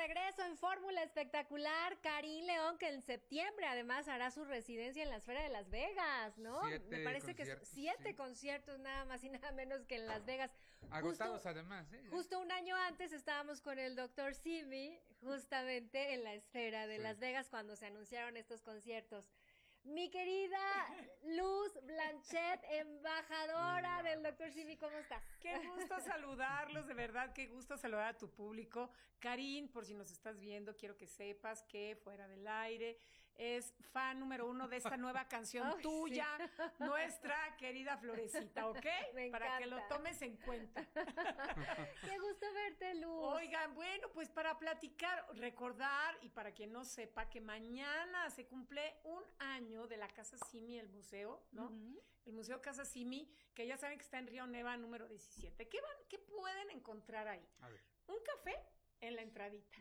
regreso en Fórmula Espectacular. Karin León, que en septiembre además hará su residencia en la Esfera de Las Vegas, ¿no? Me parece que 7 conciertos nada más y nada menos que en Las Vegas. Agotados además, ¿eh? Justo un año antes estábamos con el Dr. Simi, justamente en la Esfera de Las Vegas cuando se anunciaron estos conciertos. Mi querida Luz Blanchet, embajadora del Dr. Simi, ¿cómo estás? Qué gusto saludarlos, de verdad, qué gusto saludar a tu público. Karin, por si nos estás viendo, quiero que sepas que Fuera del Aire es fan número 1 de esta nueva canción tuya, nuestra querida Florecita, ¿ok? Me encanta. Para que lo tomes en cuenta. Qué gusto verte, Luz. Oigan, bueno, pues para platicar, recordar, y para quien no sepa, que mañana se cumple un año de la Casa Simi, el museo, ¿no? El Museo Casa Simi, que ya saben que está en Río Neva número 17. ¿Qué pueden encontrar ahí? A ver. Un café en la entradita.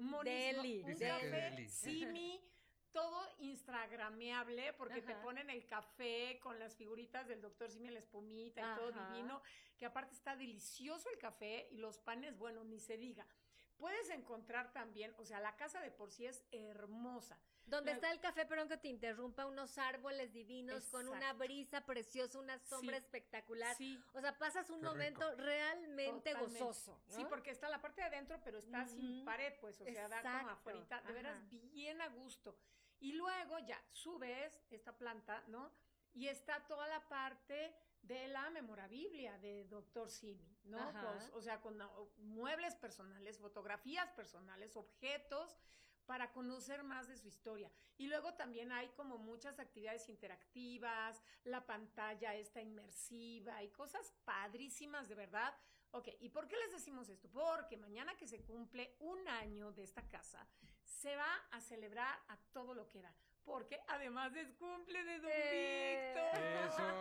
Deli. Un café Simi, todo instagrameable, porque te ponen el café con las figuritas del Dr. Simi, la espumita y todo divino, que aparte está delicioso el café y los panes, bueno, ni se diga. Puedes encontrar también, o sea, la casa de por sí es hermosa. Donde está el café, perdón que te interrumpa, unos árboles divinos. Exacto. Con una brisa preciosa, una sombra espectacular. Sí. O sea, pasas un momento realmente gozoso, ¿no? Sí, porque está la parte de adentro, pero está sin pared, pues, o sea, da como afuera, de veras bien a gusto. Y luego ya subes esta planta, ¿no? Y está toda la parte de la memorabilia de Dr. Simi, ¿no? Pues, o sea, con muebles personales, fotografías personales, objetos, para conocer más de su historia. Y luego también hay como muchas actividades interactivas, la pantalla esta inmersiva y cosas padrísimas, de verdad. Ok, ¿y por qué les decimos esto? Porque mañana que se cumple un año de esta casa, se va a celebrar a todo lo que da. Porque además es cumple de Don Víctor.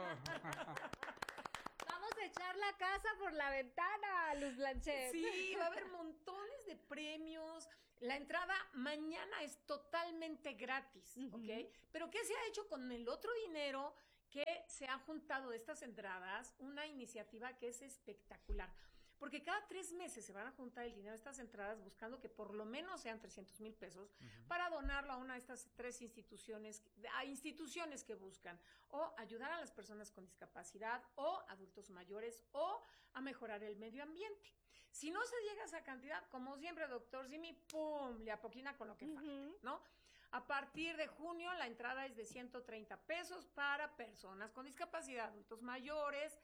Eso. Vamos a echar la casa por la ventana, Luz Blanchet. Sí, va a haber montones de premios. La entrada mañana es totalmente gratis, ¿ok? Pero ¿qué se ha hecho con el otro dinero que se ha juntado de estas entradas? Una iniciativa que es espectacular. Porque cada 3 meses se van a juntar el dinero de estas entradas buscando que por lo menos sean 300,000 pesos para donarlo a una de estas 3 instituciones, a instituciones que buscan o ayudar a las personas con discapacidad o adultos mayores o a mejorar el medio ambiente. Si no se llega a esa cantidad, como siempre, Dr. Simi, ¡pum!, le apoquina con lo que falta, ¿no? A partir de junio, la entrada es de 130 pesos para personas con discapacidad, adultos mayores,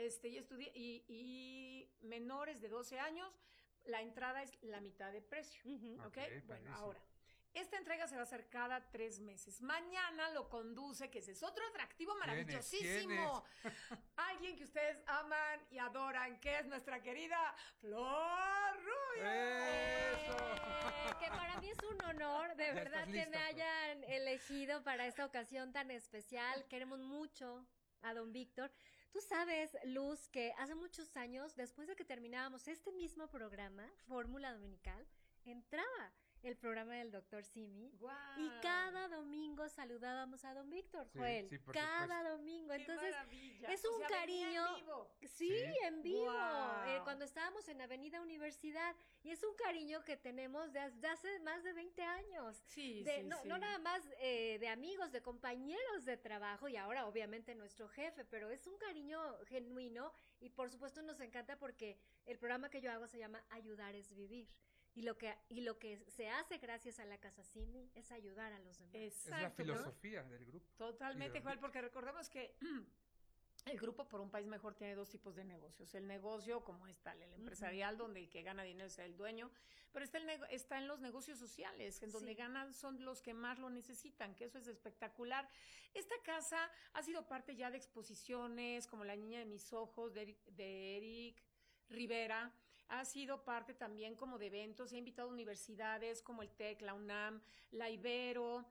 y menores de 12 años. La entrada es la mitad de precio, ¿ok? Bueno, ahora, esta entrega se va a hacer cada 3 meses. Mañana lo conduce, que ese es otro atractivo maravillosísimo. ¿Quién es? Alguien que ustedes aman y adoran, que es nuestra querida Flor Rubio. ¡Eso! Que para mí es un honor, de verdad, que me hayan elegido para esta ocasión tan especial. Queremos mucho a don Víctor. Tú sabes, Luz, que hace muchos años, después de que terminábamos este mismo programa, Fórmula Dominical, entraba el programa del Dr. Simi. Wow. Y cada domingo saludábamos a don Víctor, Joel. Sí, por cada supuesto. Entonces, ¡qué maravilla! es un cariño. En vivo. Sí, en vivo. Wow. Cuando estábamos en Avenida Universidad. Y es un cariño que tenemos desde hace más de 20 años. Sí, no nada más de amigos, de compañeros de trabajo y ahora obviamente nuestro jefe, pero es un cariño genuino y por supuesto nos encanta porque el programa que yo hago se llama Ayudar es Vivir. Y lo que se hace gracias a la Casa Simi es ayudar a los demás. Exacto, es la filosofía del grupo. Totalmente, Joel, porque recordemos que el Grupo por un País Mejor tiene 2 tipos de negocios. El negocio, como está el empresarial, donde el que gana dinero es el dueño, pero está en los negocios sociales, en donde ganan son los que más lo necesitan, que eso es espectacular. Esta casa ha sido parte ya de exposiciones, como La Niña de Mis Ojos, de Eric Rivera, ha sido parte también como de eventos, ha invitado a universidades como el TEC, la UNAM, la Ibero,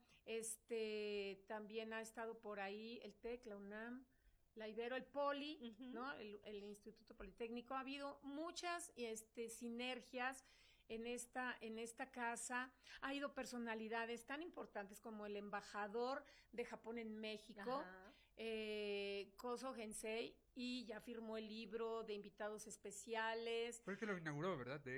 también ha estado por ahí el TEC, la UNAM, la Ibero, el Poli, ¿no? El Instituto Politécnico. Ha habido muchas sinergias en esta casa. Ha habido personalidades tan importantes como el embajador de Japón en México, Koso Gensei, y ya firmó el libro de invitados especiales. Fue el que lo inauguró, ¿verdad? De hecho.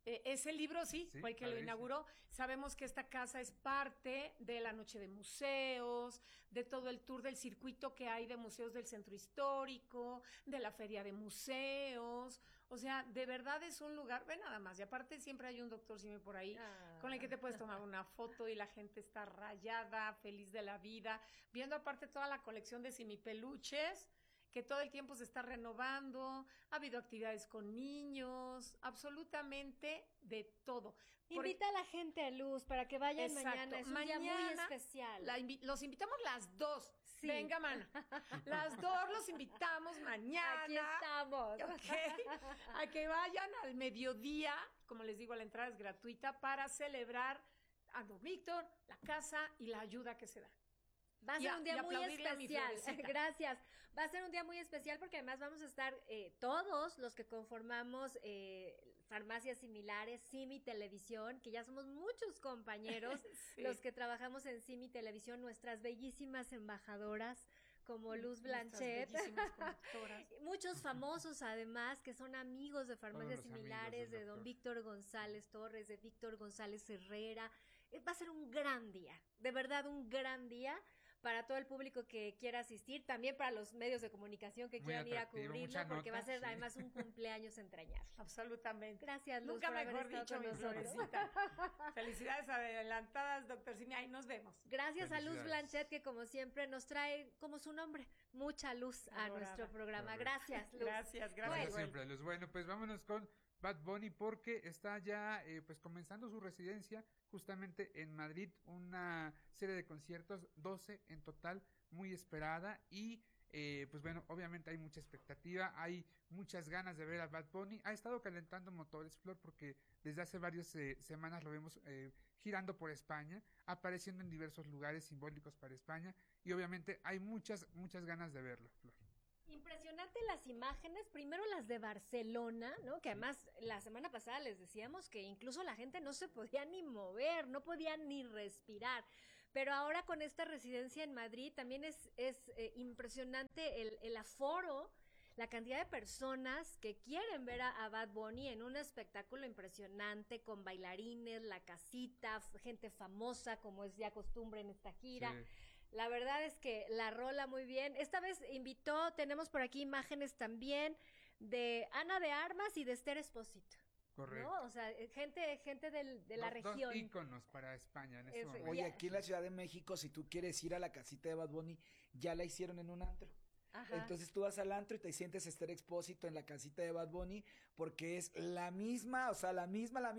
Ese libro sí, Sí, fue el que lo padrísimo. inauguró. Sabemos que esta casa es parte de la noche de museos, de todo el tour del circuito que hay de museos del centro histórico, de la feria de museos. O sea, de verdad es un lugar, ve nada más. Y aparte siempre hay un doctor Simi por ahí con el que te puedes tomar una foto y la gente está rayada, feliz de la vida, viendo aparte toda la colección de Simi peluches que todo el tiempo se está renovando, ha habido actividades con niños, absolutamente de todo. Invita a la gente, Luz, para que vayan Exacto. mañana. Es un día muy Mañana especial. Los invitamos las 2. Sí. Venga, mana. Las 2 los invitamos mañana. Aquí estamos. Ok. A que vayan al mediodía, como les digo, la entrada es gratuita para celebrar a Don Víctor, la casa y la ayuda que se da. Va a ser un día muy aplaudirle a mi especial. florecita. Gracias. Va a ser un día muy especial porque además vamos a estar todos los que conformamos farmacias similares, Simi Televisión, que ya somos muchos compañeros Sí. los que trabajamos en Simi Televisión, nuestras bellísimas embajadoras como Luz Nuestras Blanchet. bellísimas conductoras. Muchos famosos además que son amigos de farmacias los amigos similares, del de don doctor. Víctor González Torres, de Víctor González Herrera. Va a ser un gran día, de verdad un gran día para todo el público que quiera asistir, también para los medios de comunicación que Muy quieran ir a atractivo, cubrirlo, mucha porque va a nota, ser sí. además un cumpleaños entrañable. Absolutamente. Gracias, Luz, Nunca por haber mejor estado dicho, con mi nosotros. florecita. Felicidades adelantadas, doctor Simi. Ahí nos vemos. Gracias a Luz Felicidades. Blanchet, que como siempre nos trae, como su nombre, mucha luz a Adorada. nuestro programa. Correcto. Gracias, Luz. Gracias, Como gracias. siempre, Luz. Bueno, pues vámonos con Bad Bunny porque está ya pues comenzando su residencia justamente en Madrid, una serie de conciertos, 12 en total, muy esperada y pues bueno, obviamente hay mucha expectativa, hay muchas ganas de ver a Bad Bunny. Ha estado calentando motores, Flor, porque desde hace varias semanas lo vemos girando por España, apareciendo en diversos lugares simbólicos para España y obviamente hay muchas ganas de verlo, Flor. Impresionante las imágenes, primero las de Barcelona, ¿no? Que además la semana pasada les decíamos que incluso la gente no se podía ni mover, no podía ni respirar. Pero ahora con esta residencia en Madrid también es impresionante el aforo, la cantidad de personas que quieren ver a Bad Bunny en un espectáculo impresionante con bailarines, la casita, gente famosa como es ya costumbre en esta gira. Sí. La verdad es que la rola muy bien. Esta vez invitó, tenemos por aquí imágenes también de Ana de Armas y de Esther Expósito. Correcto. ¿No? O sea, gente de la Dos región. íconos para España en este Es- momento. Oye, Ya. aquí en la Ciudad de México, si tú quieres ir a la casita de Bad Bunny, ya la hicieron en un antro. Ajá. Entonces tú vas al antro y te sientes Esther Expósito en la casita de Bad Bunny porque es la misma, o sea, la misma,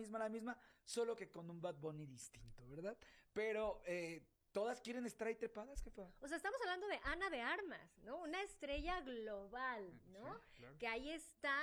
solo que con un Bad Bunny distinto, ¿verdad? Pero todas quieren estar ahí trepadas, jefa. O sea, estamos hablando de Ana de Armas, ¿no? Una estrella global, ¿no? Sí, claro. Que ahí está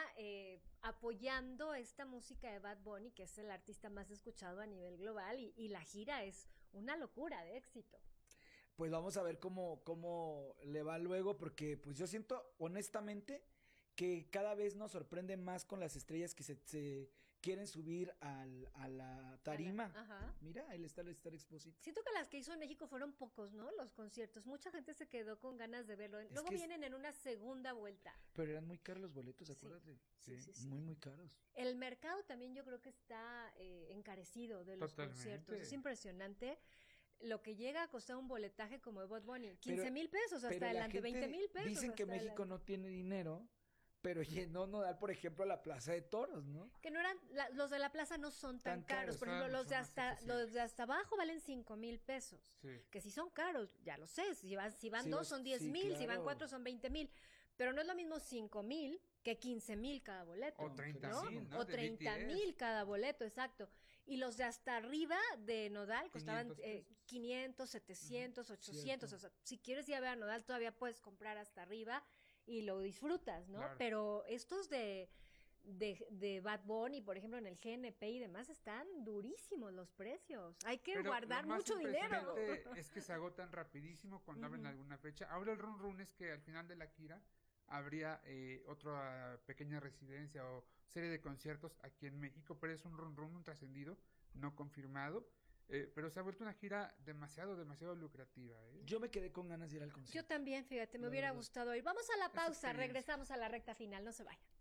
apoyando esta música de Bad Bunny, que es el artista más escuchado a nivel global, y la gira es una locura de éxito. Pues vamos a ver cómo le va luego, porque pues yo siento honestamente que cada vez nos sorprende más con las estrellas que se quieren subir a la tarima. Ajá. Mira, ahí está el Esther Expósito. Siento que las que hizo en México fueron pocos, ¿no? Los conciertos. Mucha gente se quedó con ganas de verlo. Luego que vienen en una segunda vuelta. Pero eran muy caros los boletos, Sí. acuérdate. Sí. Muy caros. El mercado también yo creo que está encarecido de los Totalmente. conciertos. Es impresionante lo que llega a costar un boletaje como de Bad Bunny. Pero- 15,000 pesos hasta Pero la adelante, gente 20,000 pesos. Dicen que hasta México adelante. no tiene dinero, pero llenó Nodal, por ejemplo, la Plaza de Toros, ¿no? Que no eran, los de la plaza no son tan Tan caros. caros. Por ejemplo, Son más accesibles. los de hasta abajo valen 5,000 pesos. Sí. Que si son caros, ya lo sé. Si van Sí, dos son 10,000, si van claro. 4 son 20,000. Pero no es lo mismo 5,000 que 15,000 cada boleto. O 30,000, ¿no? O De 30,000 BTS. cada boleto, exacto. Y los de hasta arriba de Nodal costaban 500 pesos. 500, 700, 800. Cierto. O sea, si quieres ir a ver a Nodal, todavía puedes comprar hasta arriba y lo disfrutas, ¿no? Claro. Pero estos de Bad Bunny, por ejemplo, en el GNP y demás, están durísimos los precios. Hay que Pero guardar lo más mucho dinero. impresionante es que se agotan rapidísimo cuando abren Ujú. alguna fecha. Ahora el run es que al final de la gira habría otra pequeña residencia o serie de conciertos aquí en México, pero es un un trascendido, no confirmado. Pero se ha vuelto una gira demasiado lucrativa. Yo me quedé con ganas de ir al Yo concierto. también, fíjate, me La hubiera verdad. gustado ir. Vamos a la pausa, experiencia. regresamos a la recta final, no se vayan.